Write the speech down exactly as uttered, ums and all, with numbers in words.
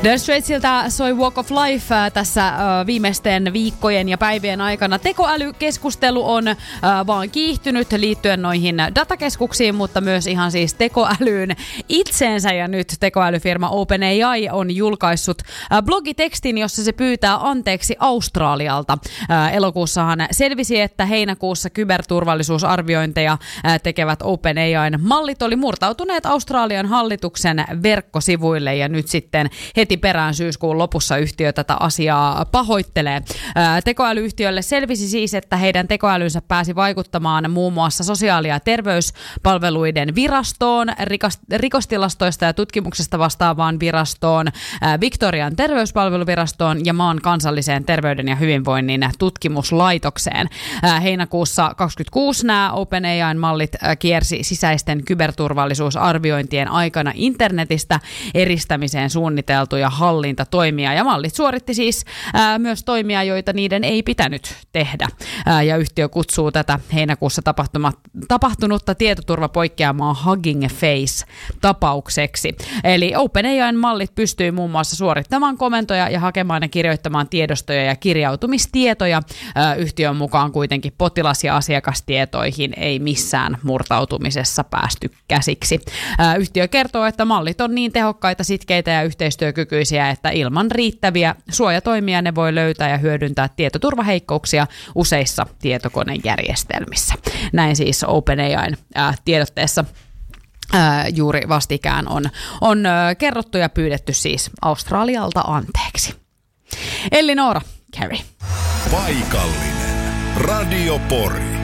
Dire Straitsiltä soi Walk of Life tässä viimeisten viikkojen ja päivien aikana. Tekoälykeskustelu on vaan kiihtynyt liittyen noihin datakeskuksiin, mutta myös ihan siis tekoälyyn itseensä. Ja nyt tekoälyfirma OpenAI on julkaissut blogitekstin, jossa se pyytää anteeksi Australialta. Elokuussahan selvisi, että heinäkuussa kyberturvallisuusarviointeja tekevät OpenAIn mallit oli murtautuneet Australian hallituksen verkkosivuille ja nyt sitten heti perään syyskuun lopussa yhtiö tätä asiaa pahoittelee. Tekoälyyhtiölle selvisi siis, että heidän tekoälynsä pääsi vaikuttamaan muun muassa sosiaali- ja terveyspalveluiden virastoon, rikostilastoista ja tutkimuksesta vastaavaan virastoon, Victorian terveyspalveluvirastoon ja maan kansalliseen terveyden ja hyvinvoinnin tutkimuslaitokseen. Heinäkuussa kaksikymmentäkuusi nämä OpenAIn mallit kiersi sisäisten kyberturvallisuusarviointien aikana internetistä eristämiseen suunniteltuja hallintatoimia ja mallit suoritti siis ää, myös toimia, joita niiden ei pitänyt tehdä. Ää, ja yhtiö kutsuu tätä heinäkuussa tapahtunutta tietoturvapoikkeamaa Hugging Face-tapaukseksi. Eli OpenAIn mallit pystyy muun muassa suorittamaan komentoja ja hakemaan ja kirjoittamaan tiedostoja ja kirjautumistietoja. Ää, yhtiön mukaan kuitenkin potilas- ja asiakastietoihin ei missään murtautumisessa päästy käsiksi. Ää, yhtiö kertoo, että mallit on niin tehokkaita, sitkeitä ja yhteistyökykyisiä, että ilman riittäviä suojatoimia ne voi löytää ja hyödyntää tietoturvaheikkouksia useissa tietokonejärjestelmissä. Näin siis OpenAIn ää, tiedotteessa ää, juuri vastikään on, on ää, kerrottu ja pyydetty siis Australialta anteeksi. Elli Noora, Carey. Paikallinen Radio Pori.